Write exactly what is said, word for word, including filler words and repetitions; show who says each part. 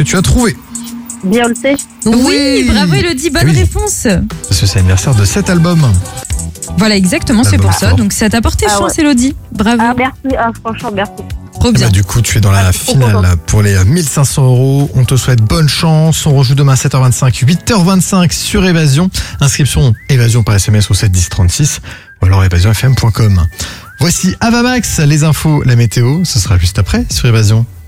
Speaker 1: que tu as trouvé?
Speaker 2: Beyoncé.
Speaker 3: Oui, bravo Elodie, bonne
Speaker 1: Oui.
Speaker 3: réponse.
Speaker 1: Parce que c'est l'anniversaire de cet album.
Speaker 3: Voilà, exactement, c'est
Speaker 1: L'album
Speaker 3: pour ça.
Speaker 1: sort.
Speaker 3: Donc ça t'a porté
Speaker 2: Ah
Speaker 3: chance
Speaker 2: ouais.
Speaker 3: Elodie. Bravo,
Speaker 2: Ah, merci. Ah, franchement, merci.
Speaker 3: trop
Speaker 1: Eh
Speaker 3: bien.
Speaker 1: bah, du coup, tu es dans la
Speaker 2: Ah, je suis trop
Speaker 1: finale
Speaker 2: contente.
Speaker 1: pour les mille cinq cents euros. On te souhaite bonne chance. On rejoue demain sept heures vingt-cinq, huit heures vingt-cinq sur Évasion. Inscription Évasion par S M S au sept dix trente-six ou alors évasion f m point com. Voici Avamax, les infos, la météo. Ce sera juste après sur Évasion.